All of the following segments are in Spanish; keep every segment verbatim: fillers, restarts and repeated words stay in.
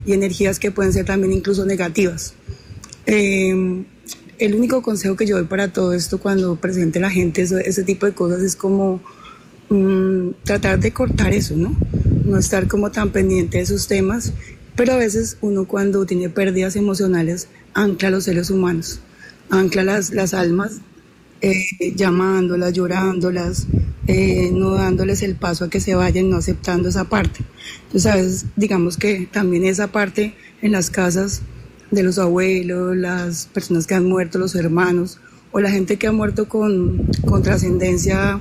y energías que pueden ser también incluso negativas. Eh, el único consejo que yo doy para todo esto cuando presente la gente eso, ese tipo de cosas es como um, tratar de cortar eso, ¿no? No estar como tan pendiente de esos temas, pero a veces uno cuando tiene pérdidas emocionales ancla a los seres humanos, ancla las, las almas, eh, llamándolas, llorándolas, eh, no dándoles el paso a que se vayan, no aceptando esa parte. Entonces a veces digamos que también esa parte en las casas de los abuelos, las personas que han muerto, los hermanos, o la gente que ha muerto con, con trascendencia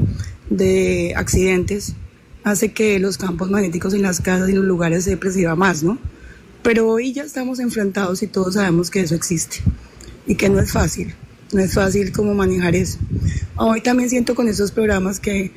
de accidentes, hace que los campos magnéticos en las casas y los lugares se perciba más, ¿no? Pero hoy ya estamos enfrentados y todos sabemos que eso existe y que no es fácil, no es fácil como manejar eso. Hoy también siento con esos programas que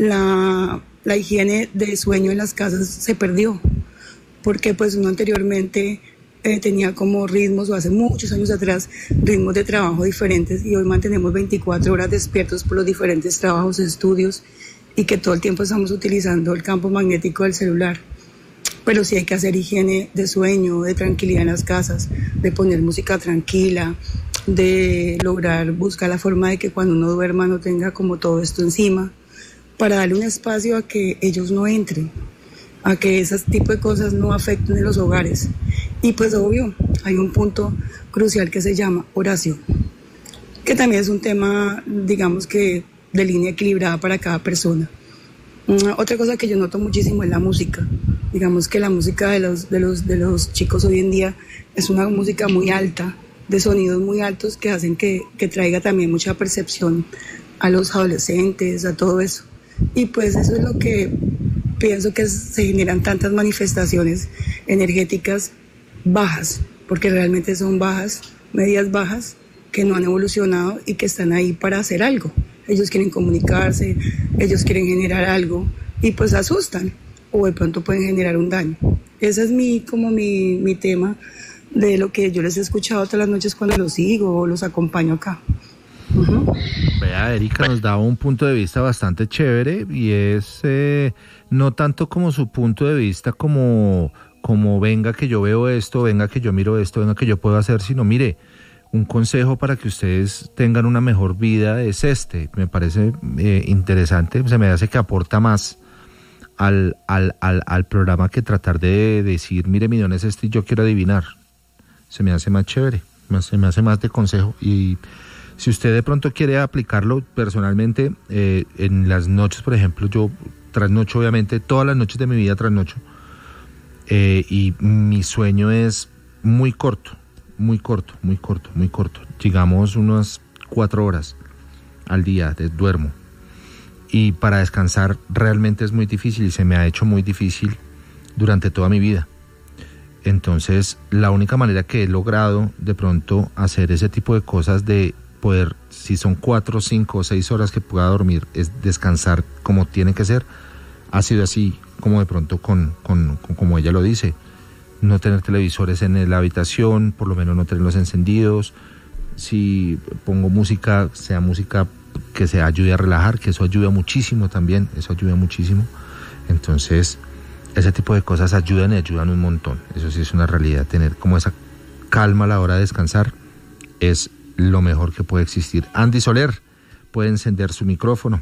la, la higiene de sueño en las casas se perdió, porque pues uno anteriormente eh, tenía como ritmos, o hace muchos años atrás, ritmos de trabajo diferentes, y hoy mantenemos veinticuatro horas despiertos por los diferentes trabajos, estudios, y que todo el tiempo estamos utilizando el campo magnético del celular. Pero sí hay que hacer higiene de sueño, de tranquilidad en las casas, de poner música tranquila, de lograr buscar la forma de que cuando uno duerma no tenga como todo esto encima, para darle un espacio a que ellos no entren, a que ese tipo de cosas no afecten en los hogares. Y pues obvio, hay un punto crucial que se llama oración, que también es un tema, digamos que de línea equilibrada para cada persona. Otra cosa que yo noto muchísimo es la música. Digamos que la música de los, de los, de los chicos hoy en día es una música muy alta, de sonidos muy altos que hacen que, que traiga también mucha percepción a los adolescentes, a todo eso. Y pues eso es lo que pienso que se generan tantas manifestaciones energéticas bajas, porque realmente son bajas, medias bajas, que no han evolucionado y que están ahí para hacer algo. Ellos quieren comunicarse, ellos quieren generar algo y pues asustan o de pronto pueden generar un daño. Ese es mi, como mi, mi tema de lo que yo les he escuchado todas las noches cuando los sigo o los acompaño acá. Uh-huh. Vea, Erika nos daba un punto de vista bastante chévere y es eh, no tanto como su punto de vista como, como venga que yo veo esto, venga que yo miro esto, venga que yo puedo hacer, sino mire, un consejo para que ustedes tengan una mejor vida es este. Me parece eh, interesante, se me hace que aporta más al, al, al, al programa que tratar de decir, mire, mi don es este y yo quiero adivinar. Se me hace más chévere, se me hace más de consejo. Y si usted de pronto quiere aplicarlo personalmente, eh, en las noches, por ejemplo, yo trasnocho, obviamente, todas las noches de mi vida trasnocho, eh, y mi sueño es muy corto. Muy corto, muy corto, muy corto. Digamos unas cuatro horas al día de, duermo. Y para descansar realmente es muy difícil y se me ha hecho muy difícil durante toda mi vida. Entonces, la única manera que he logrado de pronto hacer ese tipo de cosas de poder, si son cuatro, cinco o seis horas que pueda dormir, es descansar como tiene que ser, ha sido así como de pronto con, con, con como ella lo dice. No tener televisores en la habitación, por lo menos no tenerlos encendidos. Si pongo música, sea música que se ayude a relajar, que eso ayuda muchísimo también, eso ayuda muchísimo. Entonces, ese tipo de cosas ayudan y ayudan un montón. Eso sí es una realidad, tener como esa calma a la hora de descansar es lo mejor que puede existir. Andy Soler puede encender su micrófono.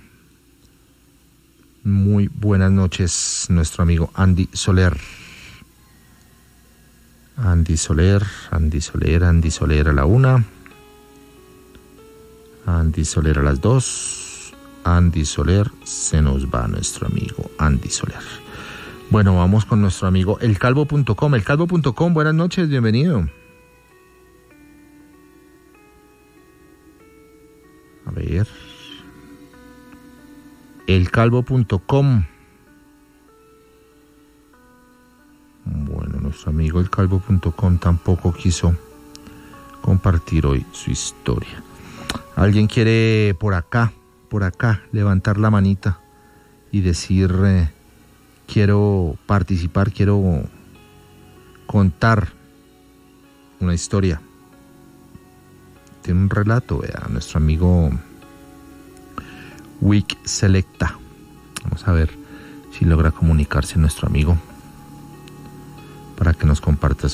Muy buenas noches, nuestro amigo Andy Soler. Andy Soler, Andy Soler, Andy Soler a la una, Andy Soler a las dos, Andy Soler, se nos va nuestro amigo Andy Soler. Bueno, vamos con nuestro amigo elcalvo punto com. elcalvo punto com, buenas noches, bienvenido. A ver, elcalvo punto com. Bueno, nuestro amigo elcalvo punto com tampoco quiso compartir hoy su historia. ¿Alguien quiere por acá, por acá, levantar la manita y decir, eh, quiero participar, quiero contar una historia? Tiene un relato, vea, nuestro amigo Wick Selecta. Vamos a ver si logra comunicarse nuestro amigo. para que nos compartas